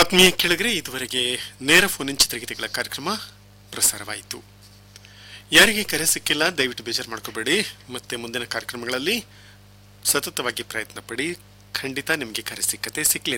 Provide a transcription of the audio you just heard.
ಆತ್ಮೀಯ ಕೆಳಗರೆ ಇದುವರೆಗೆ ನೇರ ಫೋನ್ ಇನ್ ಚಿತ್ರಗೀತೆಗಳ ಕಾರ್ಯಕ್ರಮ ಪ್ರಸಾರವಾಯಿತು. ಯಾರಿಗೆ ಕರೆ ಸಿಕ್ಕಿಲ್ಲ ದಯವಿಟ್ಟು ಬೇಜಾರು ಮಾಡ್ಕೋಬೇಡಿ. ಮತ್ತೆ ಮುಂದಿನ ಕಾರ್ಯಕ್ರಮಗಳಲ್ಲಿ ಸತತವಾಗಿ ಪ್ರಯತ್ನ ಪಡಿ, ಖಂಡಿತ ನಿಮಗೆ ಕರೆ ಸಿಕ್ಕಲಿ.